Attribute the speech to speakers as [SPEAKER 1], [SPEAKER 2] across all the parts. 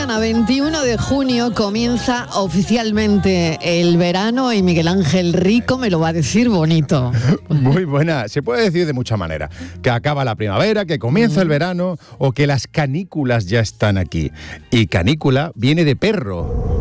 [SPEAKER 1] Mañana, 21 de junio, comienza oficialmente el verano y Miguel Ángel Rico me lo va a decir bonito.
[SPEAKER 2] Muy buena. Se puede decir de muchas maneras. Que acaba la primavera, que comienza el verano o que las canículas ya están aquí. Y canícula viene de perro.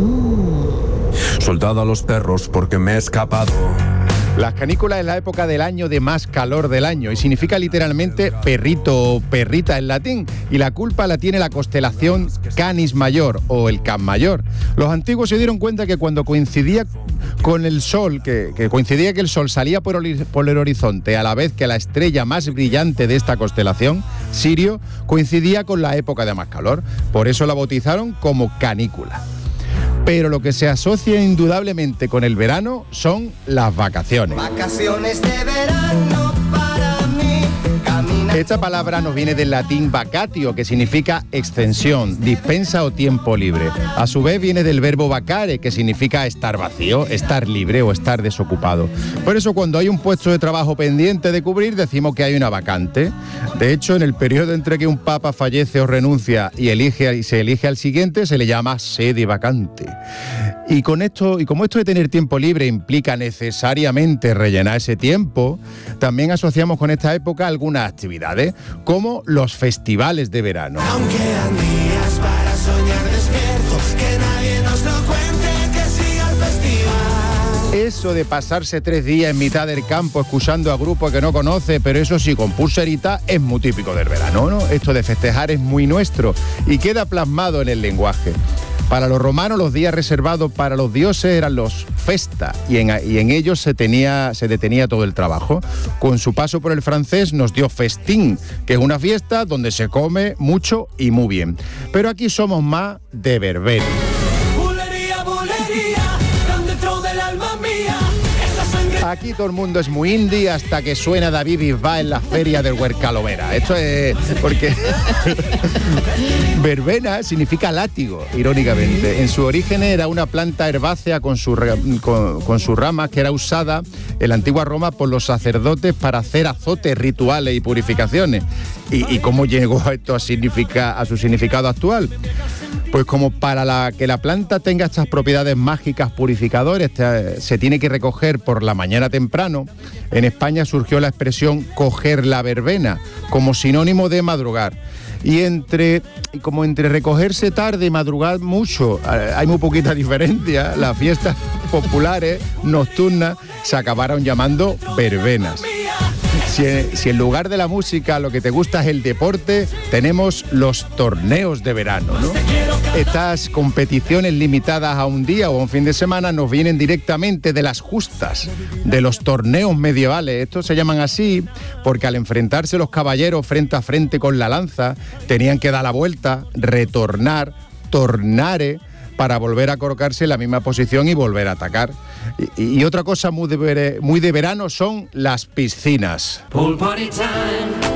[SPEAKER 3] Soltad a los perros porque me he escapado.
[SPEAKER 2] Las canículas es la época del año de más calor del año y significa literalmente perrito o perrita en latín, y la culpa la tiene la constelación Canis Mayor o el Can Mayor. Los antiguos se dieron cuenta que cuando coincidía con el sol, que coincidía que el sol salía por el horizonte a la vez que la estrella más brillante de esta constelación, Sirio, coincidía con la época de más calor. Por eso la bautizaron como canícula. Pero lo que se asocia indudablemente con el verano son las vacaciones.
[SPEAKER 4] Vacaciones de verano para mí.
[SPEAKER 2] Esta palabra nos viene del latín vacatio, que significa extensión, dispensa o tiempo libre. A su vez viene del verbo vacare, que significa estar vacío, estar libre o estar desocupado. Por eso cuando hay un puesto de trabajo pendiente de cubrir, decimos que hay una vacante. De hecho, en el periodo entre que un papa fallece o renuncia y se elige al siguiente, se le llama sede vacante. Y como esto de tener tiempo libre implica necesariamente rellenar ese tiempo, también asociamos con esta época algunas actividades, como los festivales de verano.
[SPEAKER 4] Aunque quedan días para soñar despiertos, que nadie nos lo cuente, que siga el festival.
[SPEAKER 2] Eso de pasarse 3 días en mitad del campo escuchando a grupos que no conoce, pero eso sí, con pulserita, es muy típico del verano, ¿no? Esto de festejar es muy nuestro y queda plasmado en el lenguaje. Para los romanos, los días reservados para los dioses eran los festa, y en ellos se detenía todo el trabajo. Con su paso por el francés nos dio festín, que es una fiesta donde se come mucho y muy bien. Pero aquí somos más de verbena.
[SPEAKER 4] Bulería, bulería, tan dentro del alma mía.
[SPEAKER 2] Aquí todo el mundo es muy indie hasta que suena David Bisbal en la feria del Huercalovera. Esto es porque verbena significa látigo, irónicamente. En su origen era una planta herbácea con sus ramas que era usada en la antigua Roma por los sacerdotes para hacer azotes rituales y purificaciones. ¿Y cómo llegó esto a su significado actual? Pues como para que la planta tenga estas propiedades mágicas purificadoras, se tiene que recoger por la mañana temprano. En España surgió la expresión coger la verbena como sinónimo de madrugar. Y entre recogerse tarde y madrugar mucho, hay muy poquita diferencia. Las fiestas populares nocturnas se acabaron llamando verbenas. Si en lugar de la música lo que te gusta es el deporte, tenemos los torneos de verano, ¿no? Estas competiciones limitadas a un día o a un fin de semana nos vienen directamente de las justas, de los torneos medievales. Estos se llaman así porque al enfrentarse los caballeros frente a frente con la lanza, tenían que dar la vuelta, retornar, tornare, para volver a colocarse en la misma posición y volver a atacar. Y otra cosa muy de verano son las piscinas.
[SPEAKER 4] Pool party time.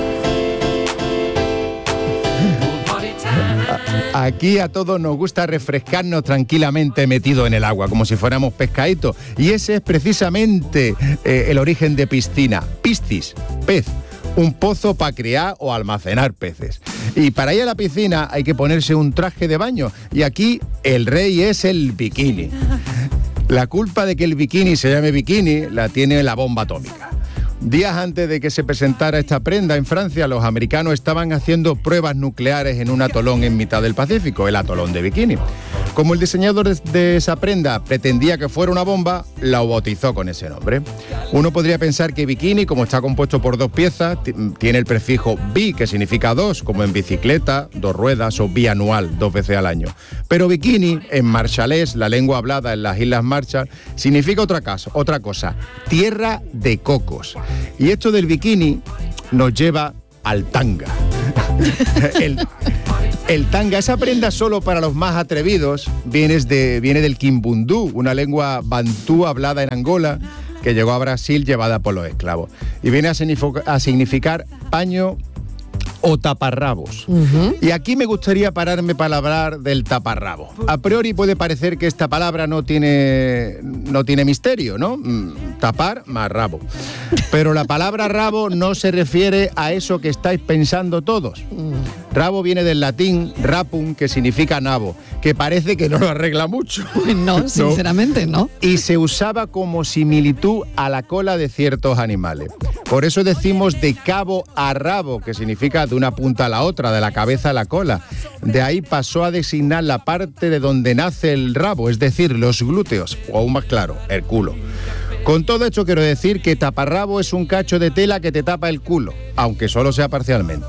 [SPEAKER 2] Aquí a todos nos gusta refrescarnos tranquilamente metido en el agua, como si fuéramos pescaditos. Y ese es precisamente el origen de piscina. Piscis, pez. Un pozo para criar o almacenar peces. Y para ir a la piscina hay que ponerse un traje de baño. Y aquí el rey es el bikini. La culpa de que el bikini se llame bikini la tiene la bomba atómica. Días antes de que se presentara esta prenda en Francia, los americanos estaban haciendo pruebas nucleares en un atolón en mitad del Pacífico, el atolón de Bikini. Como el diseñador de esa prenda pretendía que fuera una bomba, la bautizó con ese nombre. Uno podría pensar que bikini, como está compuesto por 2 piezas, tiene el prefijo bi, que significa 2, como en bicicleta, 2 ruedas, o bianual, 2 veces al año. Pero bikini, en marshallés, la lengua hablada en las Islas Marshall, significa otra cosa, tierra de cocos. Y esto del bikini nos lleva al tanga. El tanga, esa prenda solo para los más atrevidos, viene del quimbundú, una lengua bantú hablada en Angola, que llegó a Brasil llevada por los esclavos. Y viene a significar paño o taparrabos. Y aquí me gustaría pararme para hablar del taparrabo. A priori puede parecer que esta palabra no tiene misterio, ¿no? Tapar más rabo. Pero la palabra rabo no se refiere a eso que estáis pensando todos. Rabo viene del latín rapum, que significa nabo, que parece que no lo arregla mucho.
[SPEAKER 1] No, sinceramente no.
[SPEAKER 2] Y se usaba como similitud a la cola de ciertos animales. Por eso decimos de cabo a rabo, que significa de una punta a la otra, de la cabeza a la cola. De ahí pasó a designar la parte de donde nace el rabo, es decir, los glúteos, o aún más claro, el culo. Con todo esto quiero decir que taparrabo es un cacho de tela que te tapa el culo, aunque solo sea parcialmente.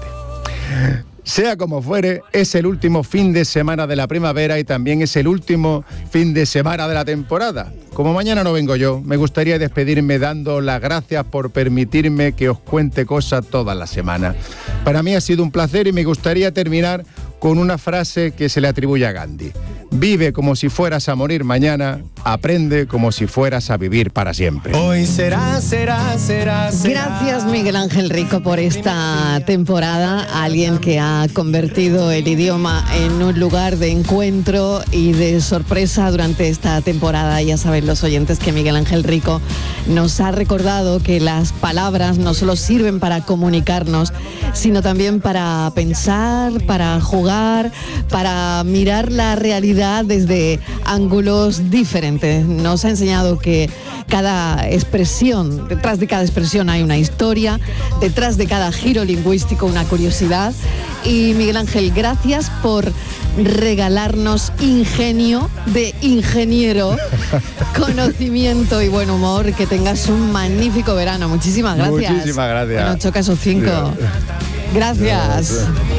[SPEAKER 2] Sea como fuere, es el último fin de semana de la primavera y también es el último fin de semana de la temporada. Como mañana no vengo yo, me gustaría despedirme dando las gracias por permitirme que os cuente cosas todas las semanas. Para mí ha sido un placer y me gustaría terminar con una frase que se le atribuye a Gandhi. Vive como si fueras a morir mañana, aprende como si fueras a vivir para siempre.
[SPEAKER 4] Hoy será.
[SPEAKER 1] Gracias, Miguel Ángel Rico, por esta temporada. Alguien que ha convertido el idioma en un lugar de encuentro y de sorpresa durante esta temporada. Ya saben los oyentes que Miguel Ángel Rico nos ha recordado que las palabras no solo sirven para comunicarnos, sino también para pensar, para jugar, para mirar la realidad desde ángulos diferentes. Nos ha enseñado que cada expresión, detrás de cada expresión hay una historia, detrás de cada giro lingüístico una curiosidad. Y Miguel Ángel, gracias por regalarnos ingenio de ingeniero, conocimiento y buen humor. Que tengas un magnífico verano. Muchísimas gracias.
[SPEAKER 2] Muchísimas gracias.
[SPEAKER 1] Bueno, 8 casos 5. Gracias.